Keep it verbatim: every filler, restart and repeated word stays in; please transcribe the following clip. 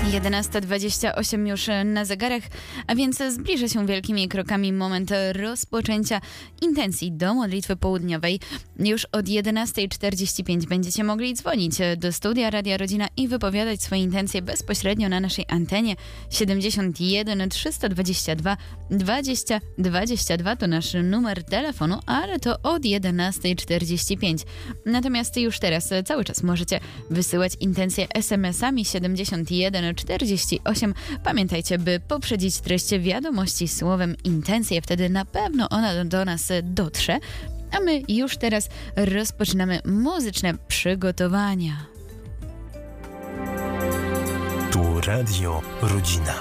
jedenasta dwadzieścia osiem już na zegarach, a więc zbliża się wielkimi krokami moment rozpoczęcia intencji do modlitwy południowej. Już od jedenasta czterdzieści pięć będziecie mogli dzwonić do studia Radia Rodzina i wypowiadać swoje intencje bezpośrednio na naszej antenie. siedemdziesiąt jeden trzysta dwadzieścia dwa dwadzieścia dwadzieścia dwa to nasz numer telefonu, ale to od jedenasta czterdzieści pięć. Natomiast już teraz cały czas możecie wysyłać intencje es em esami siedemdziesiąt jeden czterdzieści osiem. Pamiętajcie, by poprzedzić treść wiadomości słowem intencje, wtedy na pewno ona do nas dotrze. A my już teraz rozpoczynamy muzyczne przygotowania. Tu Radio Rodzina.